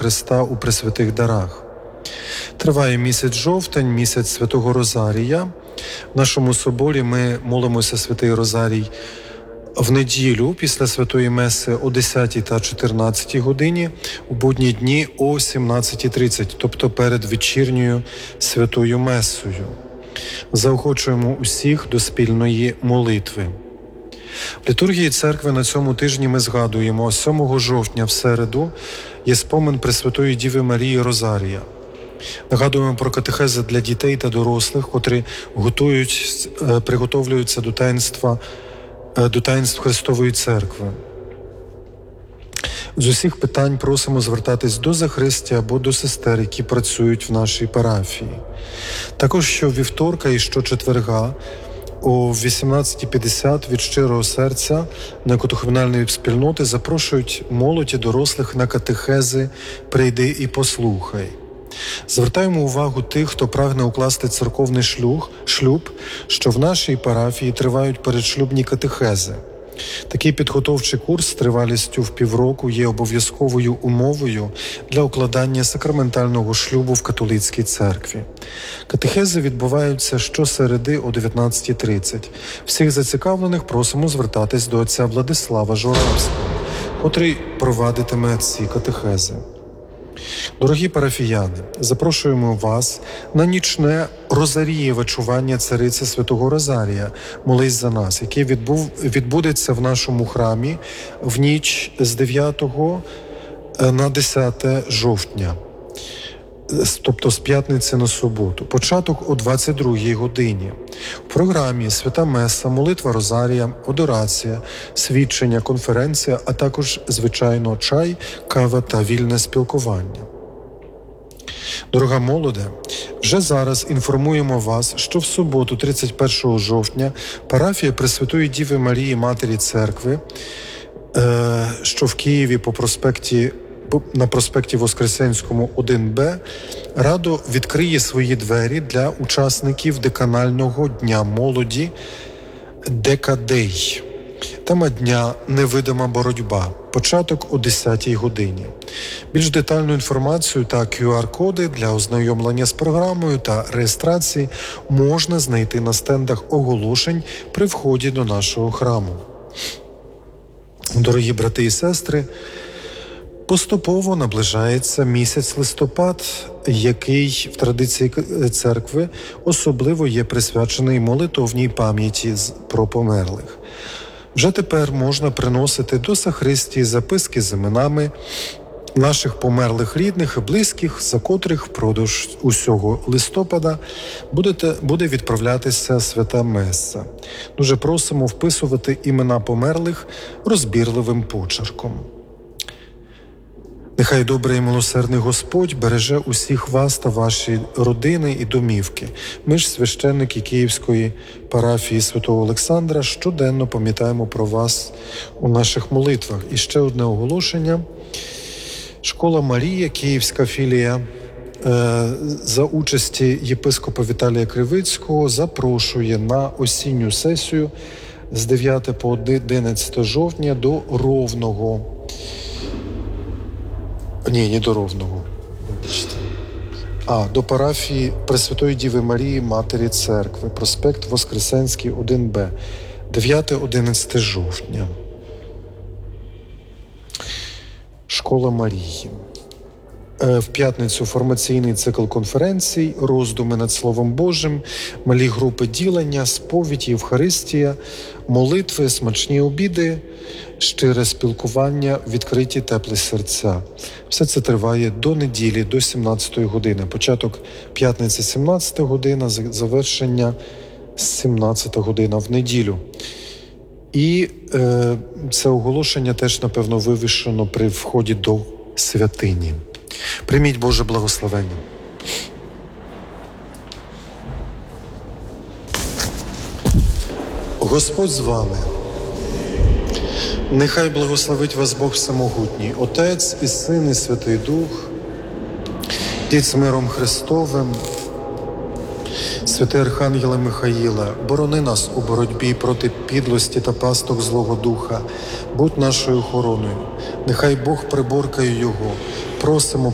Христа у пресвятих дарах. Триває місяць жовтень, місяць Святого Розарія. В нашому соборі ми молимося Святий Розарій в неділю після Святої Меси о 10 та 14 годині, у будні дні о 17:30, тобто перед вечірньою Святою Месою. Заохочуємо усіх до спільної молитви. В літургії церкви на цьому тижні ми згадуємо 7 жовтня в середу є спомин Пресвятої Діви Марії Розарія. Нагадуємо про катехези для дітей та дорослих, котрі приготовлюються до таїнств Христової Церкви. З усіх питань просимо звертатись до захристя або до сестер, які працюють в нашій парафії. Також щовівторка і щочетверга о 18:50 від щирого серця некатехуменальної спільноти запрошують молодь і дорослих на катехези «Прийди і послухай». Звертаємо увагу тих, хто прагне укласти церковний шлюб, що в нашій парафії тривають передшлюбні катехези. Такий підготовчий курс з тривалістю в півроку є обов'язковою умовою для укладання сакраментального шлюбу в католицькій церкві. Катехези відбуваються щосереди о 19:30. Всіх зацікавлених просимо звертатись до отця Владислава Журавського, котрий провадитиме ці катехези. Дорогі парафіяни, запрошуємо вас на нічне розарієве чування Цариці Святого Розарія «Молись за нас», яке відбудеться в нашому храмі в ніч з 9 на 10 жовтня, тобто з п'ятниці на суботу. Початок о 22 годині. В програмі Свята Меса, молитва Розарія, адорація, свідчення, конференція, а також, звичайно, чай, кава та вільне спілкування. Дорога молоде, вже зараз інформуємо вас, що в суботу, 31 жовтня, парафія Пресвятої Діви Марії Матері Церкви, що в Києві на проспекті Воскресенському 1Б, радо відкриє свої двері для учасників деканального дня молоді «Декадей». Тема дня «Невидима боротьба». Початок о 10 годині. Більш детальну інформацію та QR-коди для ознайомлення з програмою та реєстрації можна знайти на стендах оголошень при вході до нашого храму. Дорогі брати і сестри, поступово наближається місяць листопад, який в традиції церкви особливо є присвячений молитовній пам'яті про померлих. Вже тепер можна приносити до сахристії записки з іменами наших померлих рідних і близьких, за котрих впродовж усього листопада буде відправлятися Свята Меса. Дуже просимо вписувати імена померлих розбірливим почерком. Нехай добрий і милосердний Господь береже усіх вас та ваші родини і домівки. Ми ж, священники Київської парафії Святого Олександра, щоденно пам'ятаємо про вас у наших молитвах. І ще одне оголошення. Школа Марія, Київська філія, за участі єпископа Віталія Кривицького запрошує на осінню сесію з 9 по 11 жовтня до Ровного. Не до Ровного. До парафії Пресвятої Діви Марії Матері Церкви, проспект Воскресенський, 1Б, 9-11 жовтня. Школа Марії. В п'ятницю формаційний цикл конференцій, роздуми над Словом Божим, малі групи ділення, сповідь, Євхаристія, молитви, смачні обіди, щире спілкування, відкриті теплі серця. Все це триває до неділі, до 17 години. Початок п'ятниці 17 година, завершення 17 година в неділю. І це оголошення теж, напевно, вивішено при вході до святині. Прийміть Боже благословення. Господь з вами. Нехай благословить вас Бог Всемогутній, Отець і Син і Святий Дух, Дід з миром Христовим. Святий Архангеле Михаїле, борони нас у боротьбі проти підлості та пасток Злого Духа. Будь нашою охороною. Нехай Бог приборкає його. Просимо